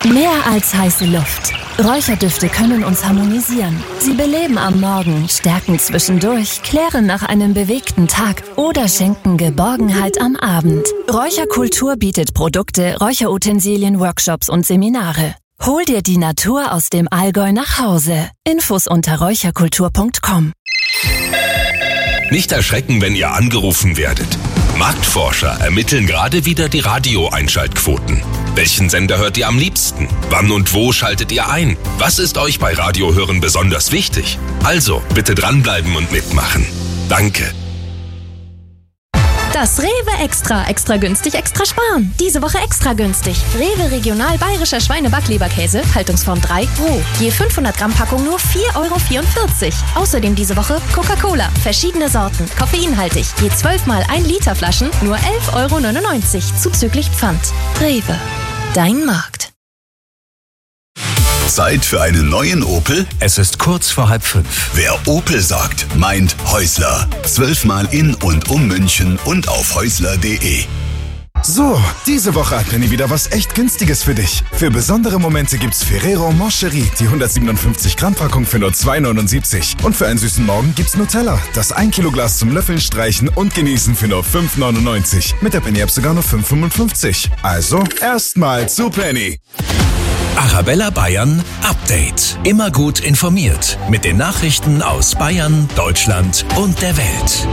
Mehr als heiße Luft. Räucherdüfte können uns harmonisieren. Sie beleben am Morgen, stärken zwischendurch, klären nach einem bewegten Tag oder schenken Geborgenheit am Abend. Räucherkultur bietet Produkte, Räucherutensilien, Workshops und Seminare. Hol dir die Natur aus dem Allgäu nach Hause. Infos unter räucherkultur.com. Nicht erschrecken, wenn ihr angerufen werdet. Marktforscher ermitteln gerade wieder die Radio-Einschaltquoten. Welchen Sender hört ihr am liebsten? Wann und wo schaltet ihr ein? Was ist euch bei Radiohören besonders wichtig? Also, bitte dranbleiben und mitmachen. Danke. Das Rewe Extra günstig, extra sparen. Diese Woche extra günstig. Rewe Regional Bayerischer Schweine-Backleberkäse, Haltungsform 3 roh. Je 500 Gramm Packung nur 4,44 €. Außerdem diese Woche Coca-Cola, verschiedene Sorten, koffeinhaltig. Je 12 mal 1 Liter Flaschen nur 11,99 € zuzüglich Pfand. Rewe, dein Markt. Zeit für einen neuen Opel? Es ist kurz vor 4:30. Wer Opel sagt, meint Häusler. 12-mal in und um München und auf häusler.de. So, diese Hat Penny wieder was echt Günstiges für dich. Für besondere Momente gibt's Ferrero Moncherie, die 157 Gramm Packung für nur 2,79 €. Und für einen süßen Morgen gibt's Nutella, das 1 Kilo Glas zum Löffeln, Streichen und Genießen für nur 5,99 €. Mit der Penny App sogar nur 5,55 €. Also, erstmal zu Penny. Arabella Bayern Update. Immer gut informiert mit den Nachrichten aus Bayern, Deutschland und der Welt.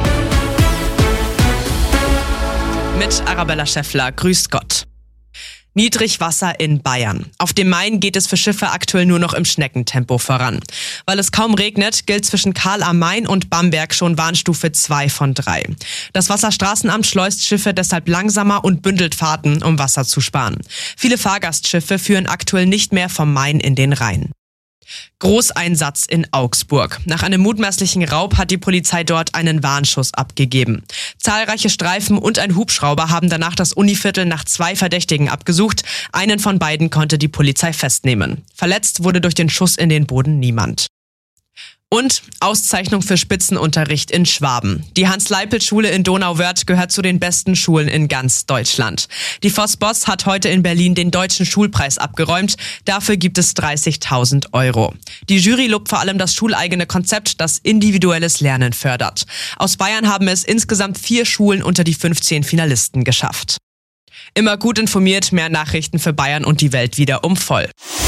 Mit Arabella Schäffler. Grüßt Gott. Niedrigwasser in Bayern. Auf dem Main geht es für Schiffe aktuell nur noch im Schneckentempo voran. Weil es kaum regnet, gilt zwischen Karl am Main und Bamberg schon Warnstufe 2 von 3. Das Wasserstraßenamt schleust Schiffe deshalb langsamer und bündelt Fahrten, um Wasser zu sparen. Viele Fahrgastschiffe führen aktuell nicht mehr vom Main in den Rhein. Großeinsatz in Augsburg. Nach einem mutmaßlichen Raub hat die Polizei dort einen Warnschuss abgegeben. Zahlreiche Streifen und ein Hubschrauber haben danach das Univiertel nach 2 Verdächtigen abgesucht. Einen von beiden konnte die Polizei festnehmen. Verletzt wurde durch den Schuss in den Boden niemand. Und Auszeichnung für Spitzenunterricht in Schwaben. Die Hans-Leipelt-Schule in Donauwörth gehört zu den besten Schulen in ganz Deutschland. Die Voss-Boss hat heute in Berlin den Deutschen Schulpreis abgeräumt. Dafür gibt es 30.000 €. Die Jury lobt vor allem das schuleigene Konzept, das individuelles Lernen fördert. Aus Bayern haben es insgesamt 4 Schulen unter die 15 Finalisten geschafft. Immer gut informiert, mehr Nachrichten für Bayern und die Welt wieder um voll.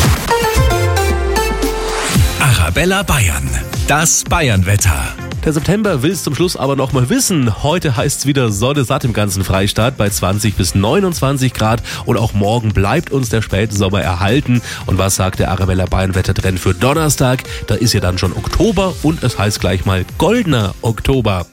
Arabella Bayern. Das Bayernwetter. Der September will es zum Schluss aber noch mal wissen. Heute heißt es wieder Sonne satt im ganzen Freistaat bei 20 bis 29 Grad. Und auch morgen bleibt uns der Spätsommer erhalten. Und was sagt der Arabella Bayern-Wettertrend für Donnerstag? Da ist ja dann schon Oktober und es heißt gleich mal goldener Oktober.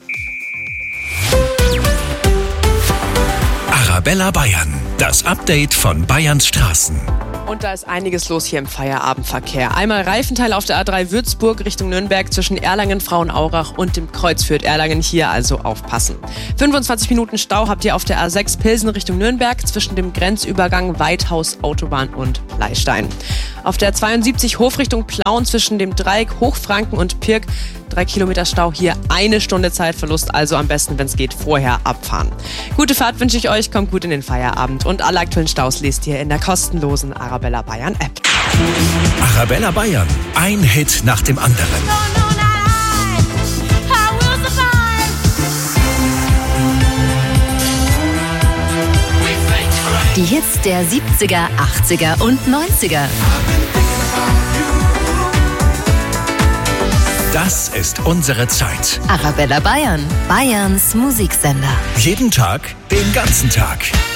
Arabella Bayern. Das Update von Bayerns Straßen. Und da ist einiges los hier im Feierabendverkehr. Einmal Reifenteil auf der A3 Würzburg Richtung Nürnberg zwischen Erlangen, Frauenaurach und dem Kreuz Fürth-Erlangen. Hier also aufpassen. 25 Minuten Stau habt ihr auf der A6 Pilsen Richtung Nürnberg zwischen dem Grenzübergang Weithaus, Autobahn und Pleistein. Auf der 72 Hof Richtung Plauen zwischen dem Dreieck Hochfranken und Pirk 3 Kilometer Stau, hier 1 Stunde Zeitverlust, also am besten, wenn es geht, vorher abfahren. Gute Fahrt wünsche ich euch, kommt gut in den Feierabend und alle aktuellen Staus lest ihr in der kostenlosen Arabella Bayern App. Arabella Bayern, ein Hit nach dem anderen. Die Hits der 70er, 80er und 90er. Das ist unsere Zeit. Arabella Bayern, Bayerns Musiksender. Jeden Tag, den ganzen Tag.